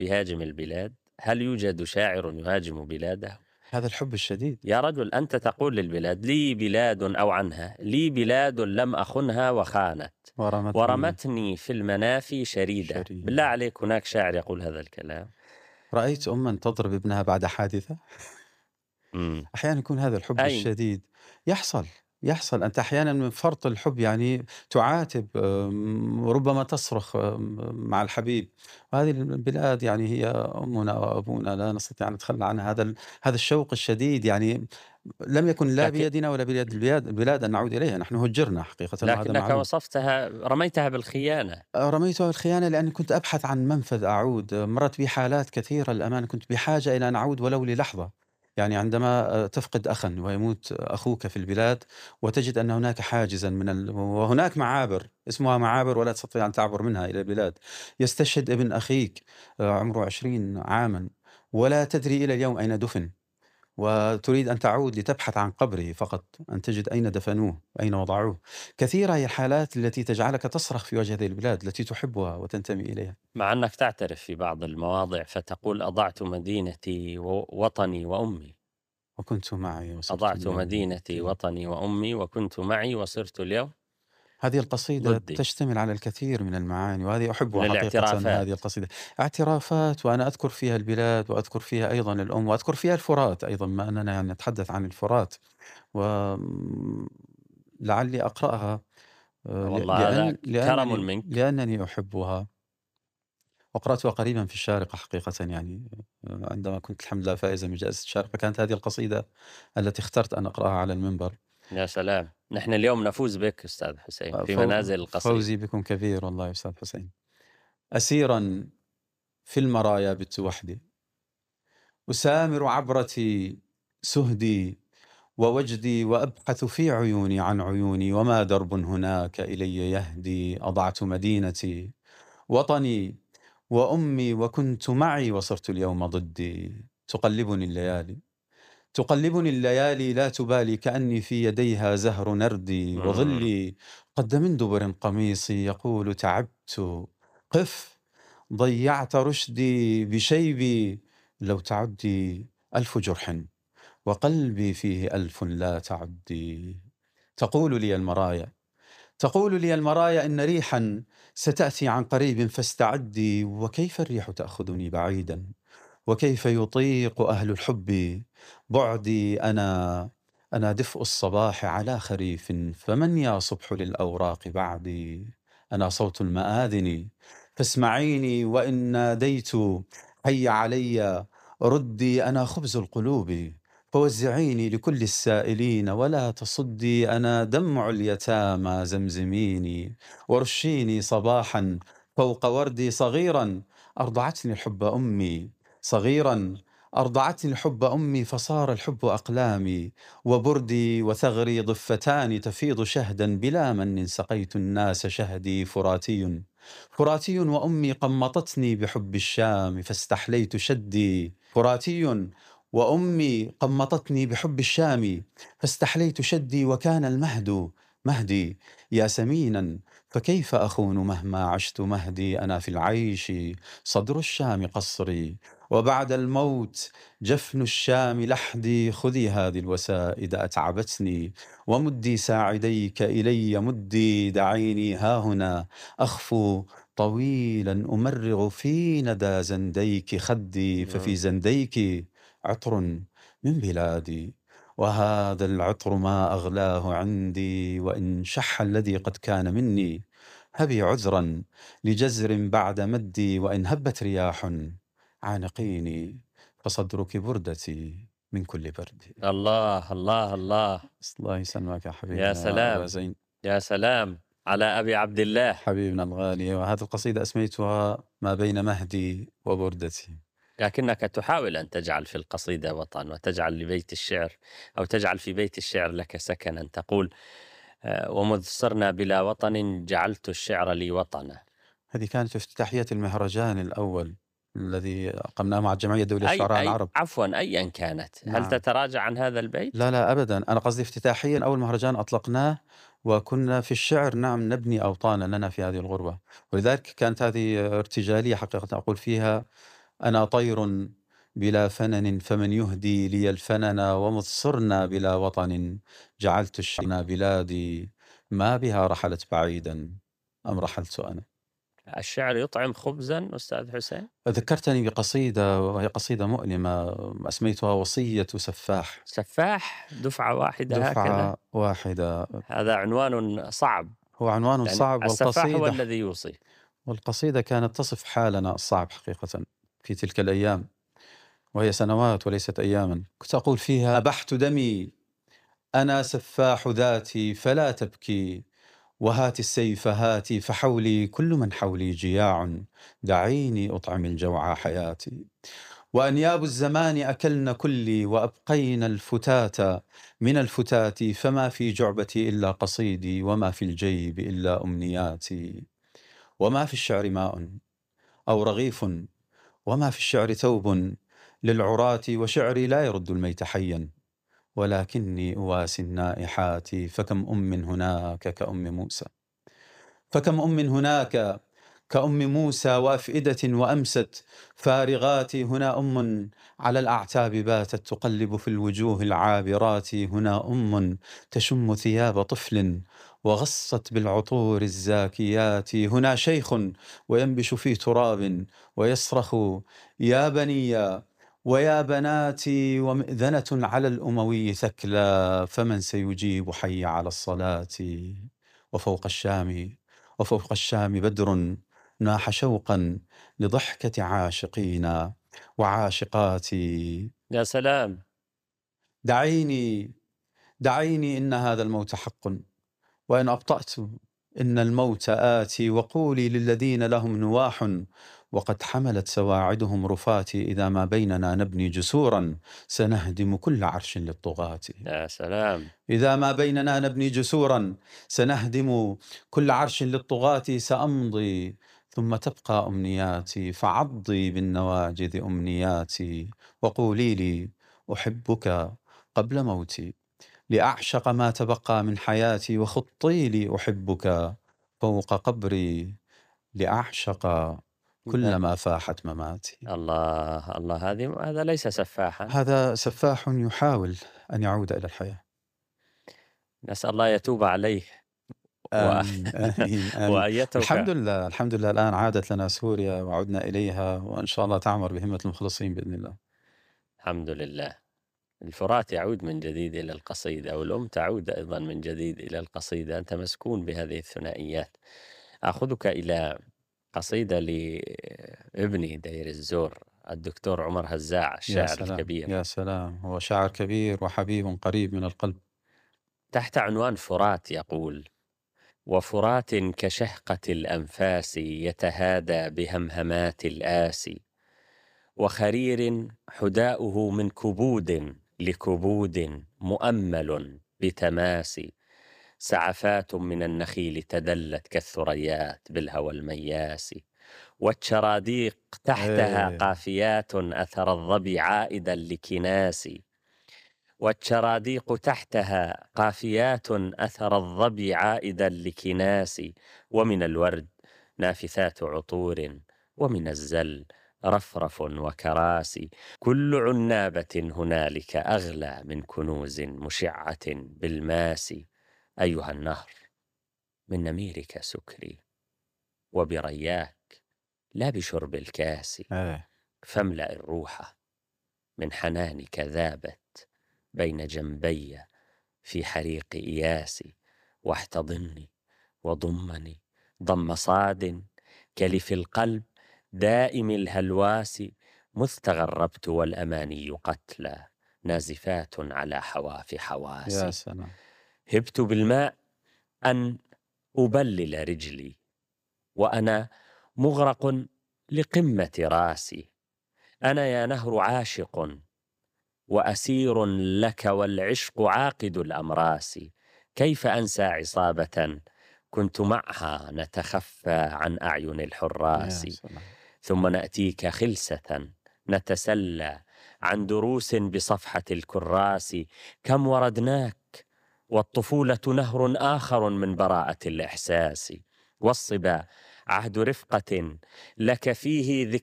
يهاجم البلاد؟ هل يوجد شاعر يهاجم بلاده؟ هذا الحب الشديد. يا رجل أنت تقول للبلاد لي بلاد أو عنها لي بلاد لم أخنها وخانت ورمتني ورمتني في المنافي شريدة. بالله شريدة. عليك هناك شاعر يقول هذا الكلام؟ رأيت أما تضرب ابنها بعد حادثة. مم. أحيانا يكون هذا الحب أين؟ الشديد. يحصل يحصل أنت أحيانا من فرط الحب يعني تعاتب، ربما تصرخ مع الحبيب. وهذه البلاد يعني هي أمنا وأبونا، لا نستطيع أن نتخلى عنها. هذا الشوق الشديد يعني لم يكن لا لكن بيدنا ولا بيد البلاد أن نعود إليها. نحن هجرنا حقيقة وهذا لكنك معلوم. وصفتها رميتها بالخيانة. رميتها الخيانة لأني كنت أبحث عن منفذ أعود. مرت بي حالات كثيرة للأمانة كنت بحاجة إلى أن أعود ولو للحظة. يعني عندما تفقد أخا ويموت أخوك في البلاد وتجد أن هناك حاجزا وهناك معابر اسمها معابر ولا تستطيع أن تعبر منها إلى البلاد. يستشهد ابن أخيك عمره 20 عاما ولا تدري إلى اليوم أين دفن، وتريد أن تعود لتبحث عن قبره فقط، أن تجد أين دفنوه أين وضعوه. كثيرة هي الحالات التي تجعلك تصرخ في وجه هذه البلاد التي تحبها وتنتمي إليها. مع أنك تعترف في بعض المواضع فتقول أضعت مدينتي ووطني وأمي. وكنت معي وصرت أضعت اليوم مدينتي ضدي. وطني وأمي وكنت معي وصرت اليوم هذه القصيدة ضدي. تشتمل على الكثير من المعاني وهذه من أحبها حقيقة. هذه الاعترافات. القصيدة اعترافات، وأنا أذكر فيها البلاد وأذكر فيها أيضا الأم وأذكر فيها الفرات أيضا، ما أننا يعني نتحدث عن الفرات. ولعلي أقرأها والله هذا كرم لأنني منك. لأنني أحبها. وقرأتها قريبًا في الشارقة حقيقةً يعني، عندما كنت الحمد لله فائزًا بجائزة الشارقة، كانت هذه القصيدة التي اخترت أن أقرأها على المنبر. يا سلام، نحن اليوم نفوز بك أستاذ حسين في منازل القصيدة. فوزي بكم كبير والله يا أستاذ حسين. أسيرًا في المرايا بت وحدي، أسامر عبرتي سهدي ووجدي وأبحث في عيوني عن عيوني، وما درب هناك إلي يهدي. أضعت مدينتي وطني وأمي وكنت معي وصرت اليوم ضدي. تقلبني الليالي تقلبني الليالي لا تبالي كأني في يديها زهر نردي، إمم. وظلي قد من دبر قميصي يقول تعبت. قف ضيعت رشدي بشيبي، لو تعدي 1000 جرح وقلبي فيه 1000 لا تعدي. تقول لي المرايا تقول لي المرايا إن ريحا ستأتي عن قريب فاستعدي. وكيف الريح تأخذني بعيدا، وكيف يطيق أهل الحب بعدي. أنا دفء الصباح على خريف، فمن يا صبح للأوراق بعدي. أنا صوت المآذن فاسمعيني، وإن ناديت حي علي ردي. أنا خبز القلوب فوزعيني لكل السائلين ولا تصدي. أنا دمع اليتامى زمزميني، ورشيني صباحا فوق وردي. صغيرا أرضعتني الحب أمي صغيرا أرضعتني الحب أمي، فصار الحب أقلامي وبردي. وثغري ضفتان تفيض شهدا، بلا من سقيت الناس شهدي. فراتي وأمي قمطتني بحب الشام فاستحليت شدي. فراتي وأمي قمطتني بحب الشام فاستحليت شدي. وكان المهد مهدي يا سمينا، فكيف أخون مهما عشت مهدي. أنا في العيش صدر الشام قصري، وبعد الموت جفن الشام لحدي. خذي هذه الوسائد أتعبتني، ومدي ساعديك إلي مدي. دعيني ها هنا أخفو طويلا أمرغ في ندى زنديك خدي، ففي إمم. زنديك عطر من بلادي، وهذا العطر ما أغلاه عندي. وإن شح الذي قد كان مني، هبي عذرا لجزر بعد مدي. وإن هبت رياح عانقيني، فصدرك بردتي من كل برد. الله، الله، الله. الله يسلمك يا يا حبيبنا يا أبا سلام، زين. يا سلام على أبي عبد الله. حبيبنا الغالي، وهذه القصيدة أسميتها ما بين مهدي وبردتي. لكنك تحاول أن تجعل في القصيدة وطن، وتجعل لبيت الشعر أو تجعل في بيت الشعر لك سكنا. تقول ومذ صرنا بلا وطن جعلت الشعر لي وطنا. هذه كانت افتتاحية المهرجان الأول الذي أقمناه مع الجمعية الدولية للشعراء أي العرب. عفوا أيا كانت، هل نعم. تتراجع عن هذا البيت؟ لا لا أبدا، أنا قصدي افتتاحيا أول مهرجان أطلقناه، وكنا في الشعر نعم نبني أوطانا لنا في هذه الغربة. ولذلك كانت هذه ارتجالية حقيقة أقول فيها أنا طير بلا فنن فمن يهدي لي الفنن، ومذ صرنا بلا وطن جعلت الشعر بلادي، ما بها رحلت بعيدا أم رحلت أنا. الشعر يطعم خبزا أستاذ حسين؟ ذكرتني بقصيدة وهي قصيدة مؤلمة أسميتها وصية سفاح. سفاح دفعة واحدة هكذا؟ دفعة واحدة. هذا عنوان صعب. هو عنوان يعني صعب، السفاح هو الذي يوصي. والقصيدة كانت تصف حالنا الصعب حقيقة في تلك الأيام، وهي سنوات وليست أياما. كنت أقول فيها: أبحت دمي أنا سفاح ذاتي فلا تبكي، وهات السيف هاتي فحولي كل من حولي جياع، دعيني أطعم الجوع حياتي. وأنياب الزمان أكلن كلي وأبقين الفتاة من الفتات، فما في جعبتي إلا قصيدي وما في الجيب إلا أمنياتي. وما في الشعر ماء أو رغيف، وما في الشعر ثوب للعراة، وشعري لا يرد الميت حيا، ولكني أواسي النائحات. فكم أم هناك كأم موسى، فكم أم هناك كأم موسى وأفئدة وأمست فارغات. هنا أم على الأعتاب باتت تقلب في الوجوه العابرات، هنا أم تشم ثياب طفل وغصت بالعطور الزاكيات. هنا شيخ وينبش في تراب ويصرخ: يا بني ويا بناتي، ومئذنة على الأموي ثكلى، فمن سيجيب حي على الصلاة. وفوق الشام وفوق الشام بدر ناح شوقا لضحكة عاشقين وعاشقات. يا سلام. دعيني دعيني إن هذا الموت حق، وإن أبطأت إن الموت آتي. وقولي للذين لهم نواح وقد حملت سواعدهم رفاتي: إذا ما بيننا نبني جسورا سنهدم كل عرش للطغاة. يا سلام. إذا ما بيننا نبني جسورا سنهدم كل عرش للطغاة. سأمضي ثم تبقى أمنياتي، فعضي بالنواجذ أمنياتي. وقولي لي أحبك قبل موتي لأعشق ما تبقى من حياتي، وخطي لي أحبك فوق قبري لأعشق كل ما فاحت مماتي. الله الله، هذا ليس سفاحا. هذا سفاح يحاول أن يعود إلى الحياة. نسأل الله يتوب عليه و... آمين آمين آمين. وأن الحمد يترك. لله الحمد لله، الآن عادت لنا سوريا وعدنا إليها، وإن شاء الله تعمر بهمة المخلصين بإذن الله. الحمد لله. الفرات يعود من جديد إلى القصيدة، والأم تعود أيضا من جديد إلى القصيدة. أنت مسكون بهذه الثنائيات. أخذك إلى قصيدة لابني دير الزور الدكتور عمر هزاع، يا الشاعر سلام الكبير، يا سلام، هو شاعر كبير وحبيب قريب من القلب. تحت عنوان فرات يقول: وفرات كشهقة الأنفاس يتهادى بهمهمات الآسي، وخرير حداؤه من كبود لكبود مؤمل بتماسي، سعفات من النخيل تدلت كالثريات بالهوى المياس، والشراديق تحتها إيه. قافيات أثر الظبي عائدا لكناس، والشراديق تحتها قافيات أثر الظبي عائدا لكناس، ومن الورد نافثات عطور، ومن الزل رفرف وكراسي، كل عنابة هنالك أغلى من كنوز مشعة بالماس. أيها النهر، من نميرك سكري وبرياك لا بشرب الكاس، إيه. فاملأ الروح من حنانك ذابت بين جنبي في حريق إياسي، واحتضني وضمني ضم صاد كلف القلب دائم الهلواس، مذ تغربت والأماني قتلى نازفات على حواف يا حواسي، سلام. هبت بالماء أن أبلل رجلي وأنا مغرق لقمة راسي، أنا يا نهر عاشق وأسير لك والعشق عاقد الأمراس، كيف أنسى عصابة كنت معها نتخفى عن أعين الحراس، يا سلام. ثم نأتيك خلسة نتسلى عن دروس بصفحة الكراس، كم وردناك والطفولة نهر آخر من براءة الإحساس، والصبا عهد رفقة لك فيه ذكر